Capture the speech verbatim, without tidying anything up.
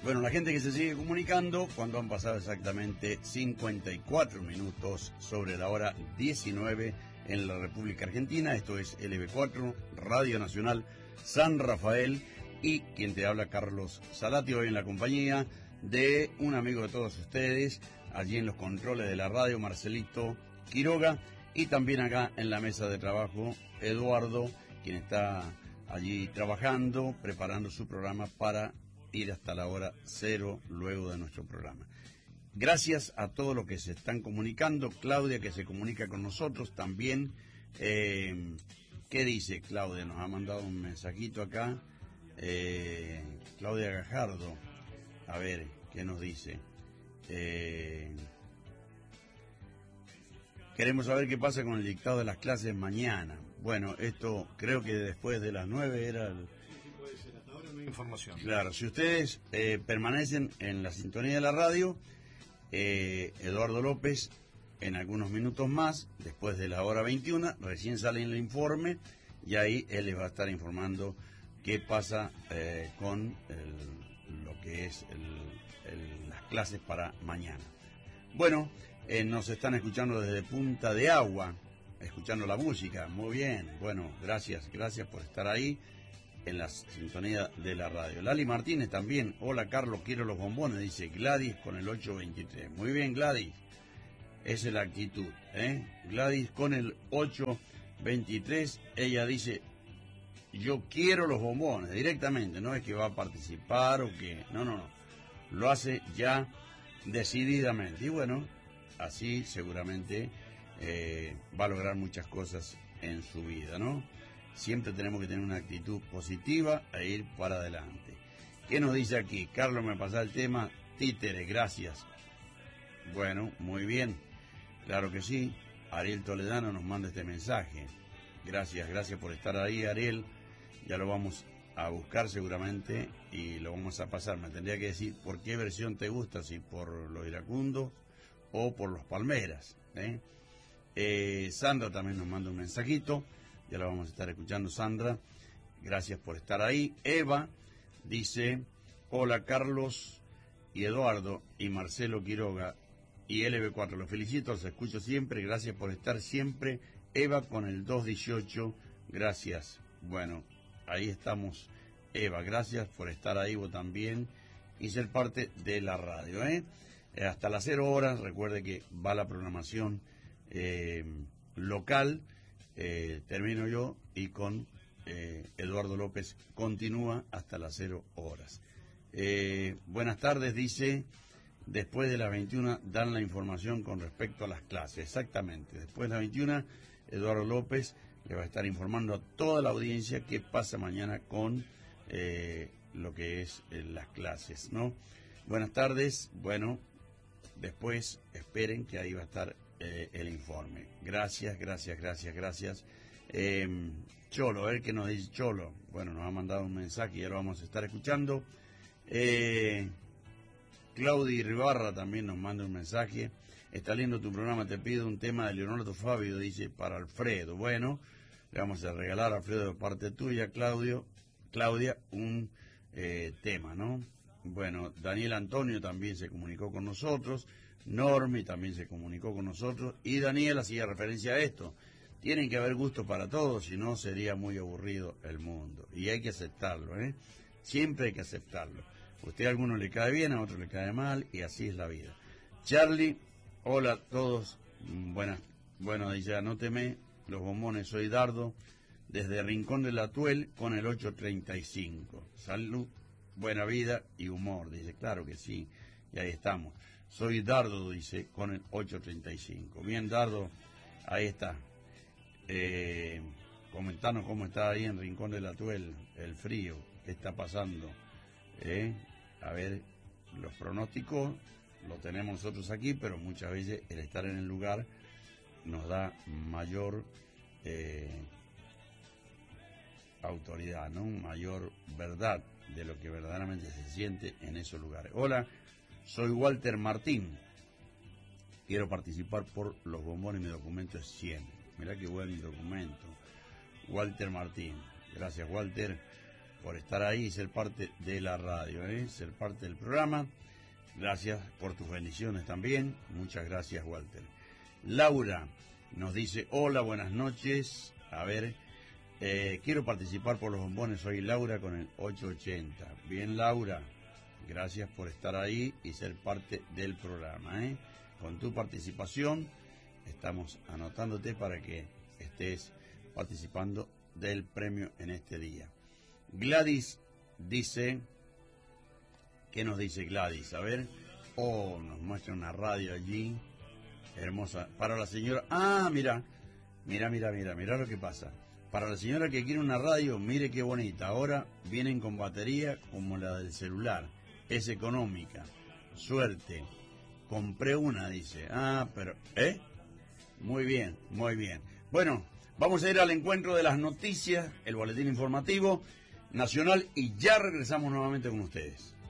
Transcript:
Bueno, la gente que se sigue comunicando, cuando han pasado exactamente cincuenta y cuatro minutos sobre la hora diecinueve en la República Argentina. Esto es L B cuatro, Radio Nacional San Rafael, y quien te habla, Carlos Salati, hoy en la compañía de un amigo de todos ustedes, allí en los controles de la radio, Marcelito Quiroga, y también acá en la mesa de trabajo, Eduardo, quien está allí trabajando, preparando su programa para ir hasta la hora cero luego de nuestro programa. Gracias a todos los que se están comunicando. Claudia, que se comunica con nosotros también. Eh, ¿Qué dice Claudia? Nos ha mandado un mensajito acá. Eh, Claudia Gajardo. A ver, ¿qué nos dice? Eh, queremos saber qué pasa con el dictado de las clases mañana. Bueno, esto creo que después de las nueve era el... Ahora no hay información. Claro, si ustedes eh, permanecen en la sintonía de la radio, eh, Eduardo López, en algunos minutos más, después de la hora veintiuna, recién sale el informe y ahí él les va a estar informando qué pasa eh, con el, lo que es el, el, las clases para mañana. Bueno, eh, nos están escuchando desde Punta de Agua, escuchando la música. Muy bien, bueno, gracias, gracias por estar ahí en la sintonía de la radio. Lali Martínez también. Hola Carlos, quiero los bombones, dice Gladys con el ocho veintitrés. Muy bien, Gladys, esa es la actitud, ¿eh? Gladys con el ocho veintitrés, ella dice, yo quiero los bombones directamente, no es que va a participar o que... No, no, no, lo hace ya decididamente. Y bueno, así seguramente eh, va a lograr muchas cosas en su vida, ¿no? Siempre tenemos que tener una actitud positiva e ir para adelante. ¿Qué nos dice aquí? Carlos, me pasa el tema. Títere, gracias. Bueno, muy bien. Claro que sí. Ariel Toledano nos manda este mensaje. Gracias, gracias por estar ahí, Ariel. Ya lo vamos a buscar seguramente y lo vamos a pasar. Me tendría que decir por qué versión te gusta, si por los iracundos o por los Palmeras, ¿eh? Eh, Sandra también nos manda un mensajito. Ya la vamos a estar escuchando, Sandra. Gracias por estar ahí. Eva dice, hola Carlos y Eduardo y Marcelo Quiroga y L B cuatro. Los felicito, los escucho siempre. Gracias por estar siempre. Eva con el dos dieciocho. Gracias. Bueno, ahí estamos, Eva. Gracias por estar ahí vos también y ser parte de la radio, ¿eh? Hasta las cero horas. Recuerde que va la programación eh, local. Eh, termino yo y con eh, Eduardo López continúa hasta las cero horas. Eh, buenas tardes, dice, después de las veintiuna dan la información con respecto a las clases. Exactamente, después de las veintiuna, Eduardo López le va a estar informando a toda la audiencia qué pasa mañana con eh, lo que es eh, las clases, ¿no? Buenas tardes, bueno, después esperen que ahí va a estar Eh, el informe. Gracias, gracias, gracias, gracias. Eh, Cholo, a ver qué nos dice Cholo. Bueno, nos ha mandado un mensaje y ya lo vamos a estar escuchando. Eh, Claudia Ribarra también nos manda un mensaje. Está lindo tu programa, te pido un tema de Leonardo Fabio, dice, para Alfredo. Bueno, le vamos a regalar a Alfredo de parte tuya, Claudio, Claudia, un eh, tema, ¿no? Bueno, Daniel Antonio también se comunicó con nosotros. Normi también se comunicó con nosotros y Daniel hacía referencia a esto. Tienen que haber gusto para todos, si no sería muy aburrido el mundo. Y hay que aceptarlo, ¿eh? Siempre hay que aceptarlo. Usted a alguno le cae bien, a otro le cae mal y así es la vida. Charlie, hola a todos. Buenas, bueno, dice, anóteme los bombones, soy Dardo, desde Rincón del Atuel con el ocho treinta y cinco. Salud, buena vida y humor, dice, claro que sí. Y ahí estamos. Soy Dardo, dice, con el ocho treinta y cinco. Bien, Dardo, ahí está. Eh, comentanos cómo está ahí en Rincón del Atuel, el frío, qué está pasando. Eh, a ver, los pronósticos lo tenemos nosotros aquí, pero muchas veces el estar en el lugar nos da mayor eh, autoridad, ¿no? Mayor verdad de lo que verdaderamente se siente en esos lugares. Hola. Soy Walter Martín. Quiero participar por los bombones. Mi documento es cien. Mirá qué buen documento. Walter Martín. Gracias, Walter. por estar ahí y ser parte de la radio, ¿eh? Ser parte del programa. Gracias por tus bendiciones también. Muchas gracias, Walter. Laura nos dice, hola, buenas noches. A ver, eh, quiero participar por los bombones. Soy Laura con el ocho ochenta. Bien, Laura, gracias por estar ahí y ser parte del programa, ¿eh? Con tu participación estamos anotándote para que estés participando del premio en este día. Gladys dice, ¿qué nos dice Gladys? A ver, oh, nos muestra una radio allí, hermosa, para la señora, ah, mira, mira, mira, mira, mira lo que pasa. Para la señora que quiere una radio, mire qué bonita, ahora vienen con batería como la del celular, es económica, suerte, compré una, dice, ah, pero, ¿eh? Muy bien, muy bien. Bueno, vamos a ir al encuentro de las noticias, el boletín informativo nacional, y ya regresamos nuevamente con ustedes.